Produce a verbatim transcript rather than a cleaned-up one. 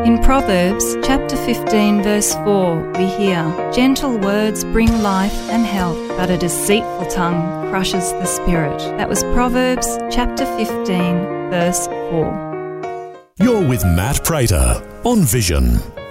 In Proverbs chapter fifteen verse four we hear, "Gentle words bring life and health, but a deceitful tongue crushes the spirit." That was Proverbs chapter fifteen verse four. You're with Matt Prater on Vision.